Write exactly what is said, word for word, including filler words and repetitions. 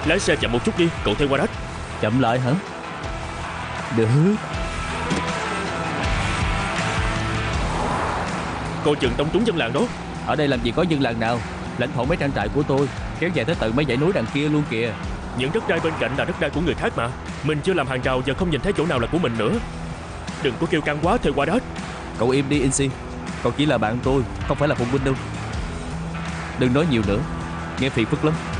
Lái xe chậm một chút đi, cậu theo qua đất. Chậm lại hả? Được. Coi chừng tông trúng dân làng đó. Ở đây làm gì có dân làng nào. Lãnh thổ mấy trang trại của tôi kéo dài tới tận mấy dãy núi đằng kia luôn kìa. Những đất đai bên cạnh là đất đai của người khác mà. Mình chưa làm hàng rào, giờ không nhìn thấy chỗ nào là của mình nữa. Đừng có kêu căng quá, theo qua đất. Cậu im đi Insi. Cậu chỉ là bạn tôi, không phải là phụ huynh đâu. Đừng nói nhiều nữa, nghe phiền phức lắm.